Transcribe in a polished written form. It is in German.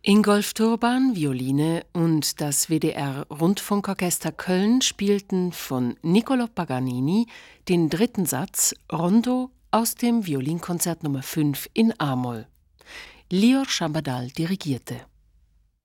Ingolf Turban, Violine und das WDR-Rundfunkorchester Köln spielten von Niccolò Paganini den dritten Satz Rondo aus dem Violinkonzert Nr. 5 in a-Moll. Lior Chambadal dirigierte.